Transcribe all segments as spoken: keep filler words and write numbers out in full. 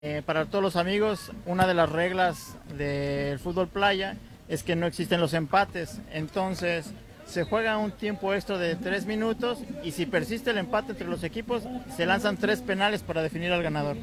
Eh, para todos los amigos, una de las reglas del fútbol playa es que no existen los empates, entonces se juega un tiempo extra de tres minutos y si persiste el empate entre los equipos, se lanzan tres penales para definir al ganador.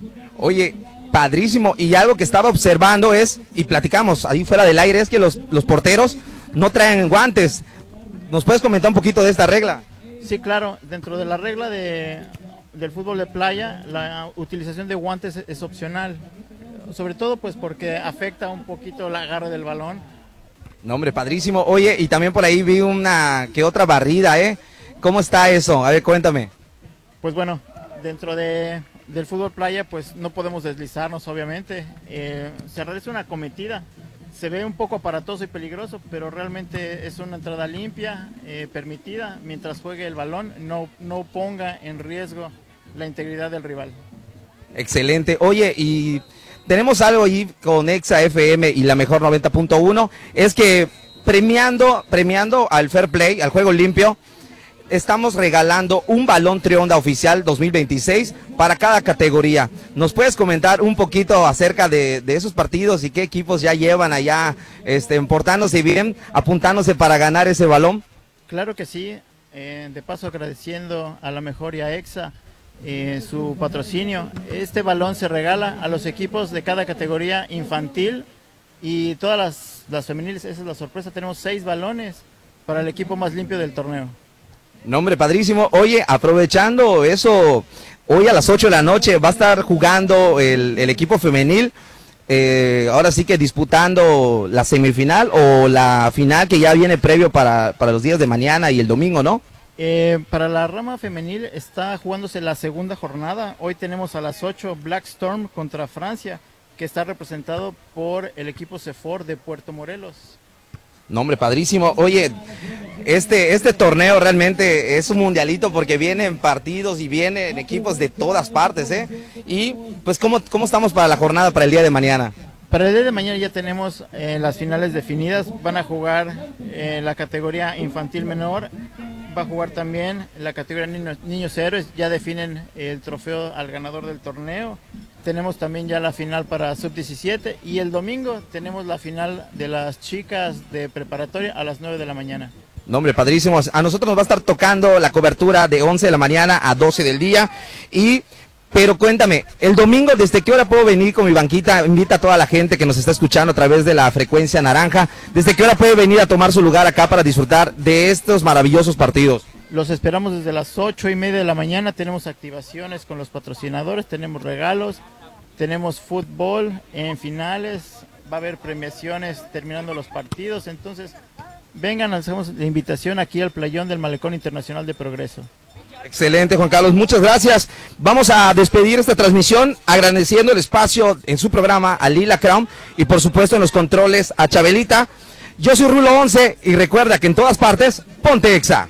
Oye, padrísimo, y algo que estaba observando es, y platicamos ahí fuera del aire, es que los, los porteros no traen guantes. ¿Nos puedes comentar un poquito de esta regla? Sí, claro, dentro de la regla de, del fútbol de playa, la utilización de guantes es, es opcional, sobre todo pues porque afecta un poquito el agarre del balón. No, hombre, padrísimo. Oye, y también por ahí vi una que otra barrida, ¿eh? ¿Cómo está eso? A ver, cuéntame. Pues bueno, dentro de, del fútbol playa pues no podemos deslizarnos obviamente, eh, se realiza una cometida. Se ve un poco aparatoso y peligroso, pero realmente es una entrada limpia, eh, permitida, mientras juegue el balón, no, no ponga en riesgo la integridad del rival. Excelente. Oye, y tenemos algo ahí con Exa F M y la mejor noventa punto uno, es que premiando, premiando al fair play, al juego limpio, estamos regalando un balón Trionda oficial dos mil veintiséis para cada categoría. ¿Nos puedes comentar un poquito acerca de, de esos partidos y qué equipos ya llevan allá este, portándose bien, apuntándose para ganar ese balón? Claro que sí, eh, de paso agradeciendo a la mejor y a Exa eh, su patrocinio. Este balón se regala a los equipos de cada categoría infantil y todas las, las femeniles, esa es la sorpresa, tenemos seis balones para el equipo más limpio del torneo. No, hombre, padrísimo. Oye, aprovechando eso, hoy a las ocho de la noche va a estar jugando el, el equipo femenil, eh, ahora sí que disputando la semifinal o la final que ya viene previo para, para los días de mañana y el domingo, ¿no? Eh, para la rama femenil está jugándose la segunda jornada. Hoy tenemos a las ocho Black Storm contra Francia, que está representado por el equipo CEFOR de Puerto Morelos. No, hombre, padrísimo. Oye, este, este torneo realmente es un mundialito porque vienen partidos y vienen equipos de todas partes, ¿eh? Y pues, ¿cómo, cómo estamos para la jornada, para el día de mañana? Para el día de mañana ya tenemos eh, las finales definidas. Van a jugar eh, la categoría infantil menor, va a jugar también la categoría niños, niños héroes, ya definen el trofeo al ganador del torneo. Tenemos también ya la final para sub diecisiete y el domingo tenemos la final de las chicas de preparatoria a las nueve de la mañana. No, hombre, padrísimos. A nosotros nos va a estar tocando la cobertura de once de la mañana a doce del día. Y, pero cuéntame, el domingo, ¿desde qué hora puedo venir con mi banquita? Invita a toda la gente que nos está escuchando a través de la frecuencia naranja. ¿Desde qué hora puede venir a tomar su lugar acá para disfrutar de estos maravillosos partidos? Los esperamos desde las ocho y media de la mañana, tenemos activaciones con los patrocinadores, tenemos regalos, tenemos fútbol en finales, va a haber premiaciones terminando los partidos, entonces vengan, hacemos la invitación aquí al playón del Malecón Internacional de Progreso. Excelente, Juan Carlos, muchas gracias. Vamos a despedir esta transmisión agradeciendo el espacio en su programa a Lila Crown y por supuesto en los controles a Chabelita. Yo soy Rulo once y recuerda que en todas partes, ponte Exa.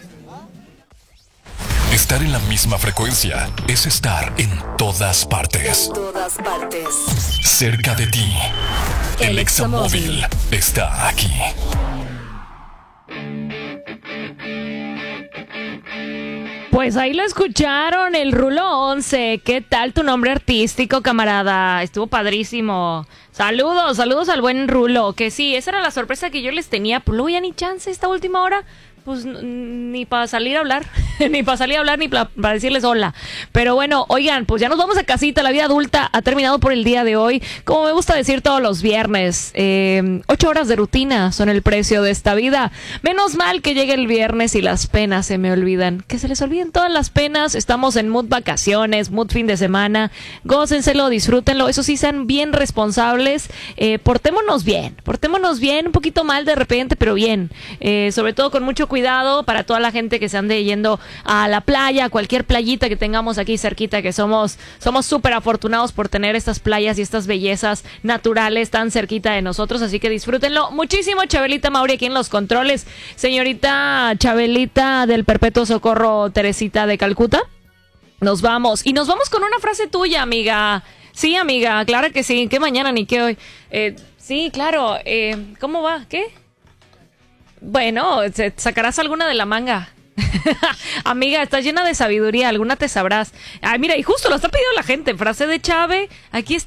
Estar en la misma frecuencia es estar en todas partes. En todas partes. Cerca de ti. El, El Examóvil está aquí. Pues ahí lo escucharon, el Rulo once. ¿Qué tal tu nombre artístico, camarada? Estuvo padrísimo. Saludos, saludos al buen Rulo. Que sí, esa era la sorpresa que yo les tenía. Pues luego ya ni chance esta última hora. Pues ni para salir a hablar, ni para salir a hablar, ni para pa decirles hola. Pero bueno, oigan, pues ya nos vamos a casita. La vida adulta ha terminado por el día de hoy. Como me gusta decir todos los viernes, eh, ocho horas de rutina son el precio de esta vida. Menos mal que llegue el viernes y las penas se me olvidan. Que se les olviden todas las penas. Estamos en mood vacaciones, mood fin de semana. Gócenselo, disfrútenlo. Eso sí, sean bien responsables. Eh, portémonos bien, portémonos bien. Un poquito mal de repente, pero bien. Eh, sobre todo con mucho cuidado para toda la gente que se ande yendo a la playa, a cualquier playita que tengamos aquí cerquita, que somos somos súper afortunados por tener estas playas y estas bellezas naturales tan cerquita de nosotros, así que disfrútenlo muchísimo. Chabelita Mauri aquí en los controles, señorita Chabelita del Perpetuo Socorro Teresita de Calcuta. Nos vamos, y nos vamos con una frase tuya, amiga. Sí, amiga, claro que sí, que mañana ni que hoy. Eh, sí, claro, eh, ¿cómo va? ¿Qué? Bueno, ¿sacarás alguna de la manga? Amiga, estás llena de sabiduría, alguna te sabrás. Ay, mira, y justo lo está pidiendo la gente, frase de Chave, aquí está.